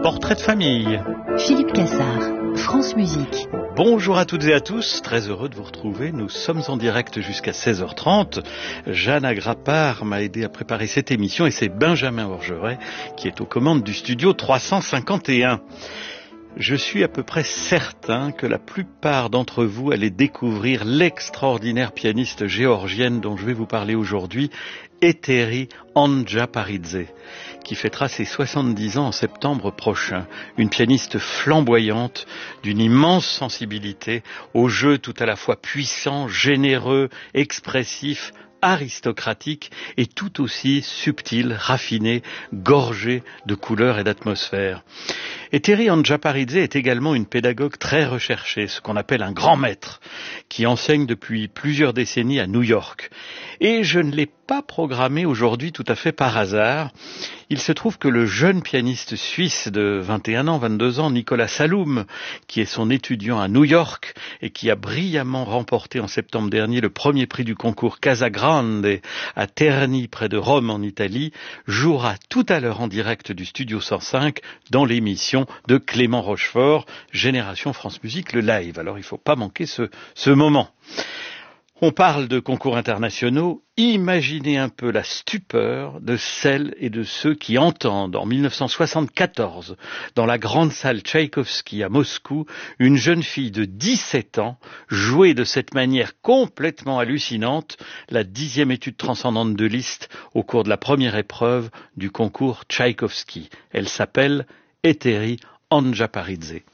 Portrait de famille. Philippe Cassard, France Musique. Bonjour à toutes et à tous, très heureux de vous retrouver. Nous sommes en direct jusqu'à 16h30. Jeanne Agrapard m'a aidé à préparer cette émission et c'est Benjamin Orgeret qui est aux commandes du studio 351. Je suis à peu près certain que la plupart d'entre vous allez découvrir l'extraordinaire pianiste géorgienne dont je vais vous parler aujourd'hui, Ehteri Anjaparidze, qui fêtera ses 70 ans en septembre prochain. Une pianiste flamboyante, d'une immense sensibilité, au jeu tout à la fois puissant, généreux, expressif, aristocratique et tout aussi subtil, raffiné, gorgé de couleurs et d'atmosphère. Ehteri Anjaparidze est également une pédagogue très recherchée, ce qu'on appelle un grand maître, qui enseigne depuis plusieurs décennies à New York. Et je ne l'ai pas programmé aujourd'hui tout à fait par hasard. Il se trouve que le jeune pianiste suisse de 21 ans, 22 ans, Nicolas Saloum, qui est son étudiant à New York et qui a brillamment remporté en septembre dernier le premier prix du concours Casagrande à Terni, près de Rome en Italie, jouera tout à l'heure en direct du Studio 105 dans l'émission de Clément Rochefort, Génération France Musique, le live. Alors il ne faut pas manquer ce moment. On parle de concours internationaux, imaginez un peu la stupeur de celles et de ceux qui entendent en 1974, dans la grande salle Tchaïkovski à Moscou, une jeune fille de 17 ans jouer de cette manière complètement hallucinante la 10e étude transcendante de Liszt au cours de la première épreuve du concours Tchaïkovski. Elle s'appelle Ehteri Anjaparidze.